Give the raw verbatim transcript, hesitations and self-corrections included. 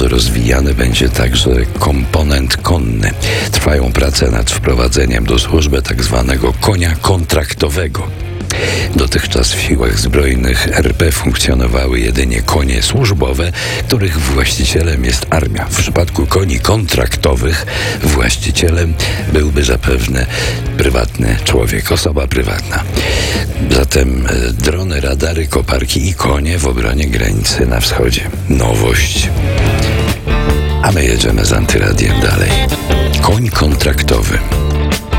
rozwijany będzie także komponent konny. Trwają prace nad wprowadzeniem do służby tak zwanego konia kontraktowego. Dotychczas w siłach zbrojnych R P funkcjonowały jedynie konie służbowe, których właścicielem jest armia. W przypadku koni kontraktowych właścicielem byłby zapewne prywatny człowiek, osoba prywatna. Zatem drony, radary, koparki i konie w obronie granicy na wschodzie. Nowość. A my jedziemy z Antyradiem dalej. Koń kontraktowy.